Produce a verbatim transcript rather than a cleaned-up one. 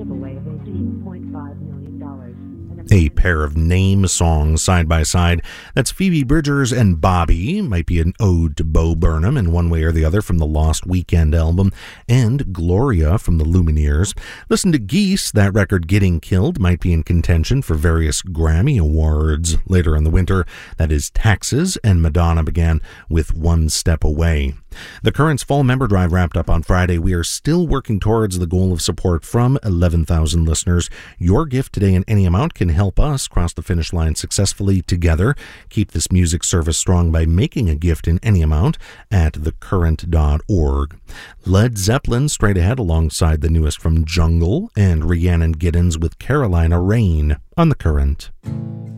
giveaway of eighteen point five million dollars. A pair of name songs side by side. That's Phoebe Bridgers and Bobby. Might be an ode to Bo Burnham in one way or the other from the Lost Weekend album. And Gloria from the Lumineers. Listen to Geese. That record, Getting Killed, might be in contention for various Grammy Awards later in the winter. That is Taxes, and Madonna began with One Step Away. The Current's Fall Member Drive wrapped up on Friday. We are still working towards the goal of support from eleven thousand listeners. Your gift today in any amount can help us cross the finish line successfully together. Keep this music service strong by making a gift in any amount at the current dot org. Led Zeppelin straight ahead alongside the newest from Jungle, and Rhiannon Giddens with Carolina Rain on The Current.